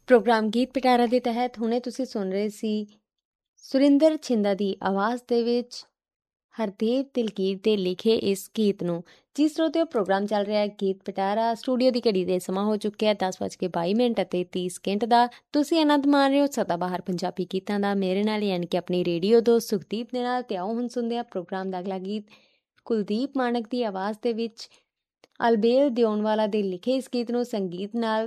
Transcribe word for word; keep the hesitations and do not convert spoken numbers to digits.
Programme ਗੀਤ ਪਿਟਾਰਾ ਦੇ ਤਹਿਤ ਹੁਣੇ ਤੁਸੀਂ ਸੁਣ ਰਹੇ ਸੀ ਸੁਰਿੰਦਰ ਛਿੰਦਾ ਦੀ ਆਵਾਜ਼ ਦੇ ਵਿੱਚ ਹਰਦੇਵ ਦਿਲਗੀਰ ਦੇ ਲਿਖੇ ਇਸ ਗੀਤ ਨੂੰ। ਜਿਸ ਸਰੋਤੇ ਉਹ ਪ੍ਰੋਗਰਾਮ ਚੱਲ ਰਿਹਾ ਗੀਤ ਪਿਟਾਰਾ। ਸਟੂਡੀਓ ਦੀ ਘੜੀ ਦੇ ਸਮਾਂ ਹੋ ਚੁੱਕਿਆ ਦਸ ਵੱਜ ਕੇ ਬਾਈ ਮਿੰਟ ਅਤੇ ਤੀਹ ਸਕਿੰਟ ਦਾ। ਤੁਸੀਂ ਆਨੰਦ ਮਾਣ ਰਹੇ ਹੋ ਸਦਾਬਹਾਰ ਪੰਜਾਬੀ ਗੀਤਾਂ ਦਾ ਮੇਰੇ ਨਾਲ, ਯਾਨੀ ਕਿ ਆਪਣੀ ਰੇਡੀਓ ਦੋਸਤ ਸੁਖਦੀਪ ਦੇ ਨਾਲ। ਤੇ ਆਓ ਹੁਣ ਸੁਣਦੇ ਹਾਂ ਪ੍ਰੋਗਰਾਮ ਦਾ ਅਗਲਾ ਗੀਤ ਕੁਲਦੀਪ ਮਾਣਕ ਦੀ ਆਵਾਜ਼ ਦੇ ਵਿੱਚ ਅਲਬੇਲ ਦਿਓਨਵਾਲਾ ਦੇ ਲਿਖੇ ਇਸ ਗੀਤ ਨੂੰ ਸੰਗੀਤ ਨਾਲ